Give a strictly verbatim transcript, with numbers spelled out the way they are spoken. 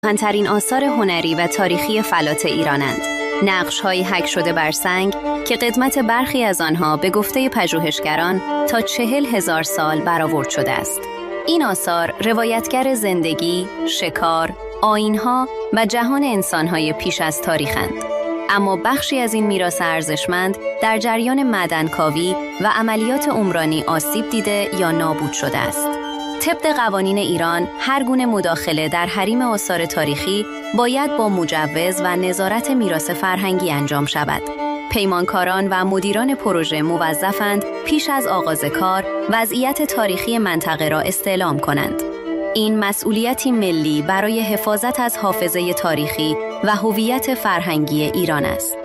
مهمترین آثار هنری و تاریخی فلات ایرانند. نقش‌های حک شده بر سنگ که قدمت برخی از آنها به گفته پژوهشگران تا چهل هزار سال برآورد شده است. این آثار روایتگر زندگی، شکار، آیین‌ها و جهان انسان‌های پیش از تاریخند. اما بخشی از این میراث ارزشمند در جریان معدنکاوی و عملیات عمرانی آسیب دیده یا نابود شده است. طبق قوانین ایران، هر گونه مداخله در حریم آثار تاریخی باید با مجوز و نظارت میراث فرهنگی انجام شود. پیمانکاران و مدیران پروژه موظفند پیش از آغاز کار وضعیت تاریخی منطقه را استعلام کنند. این مسئولیتی ملی برای حفاظت از حافظه تاریخی و هویت فرهنگی ایران است.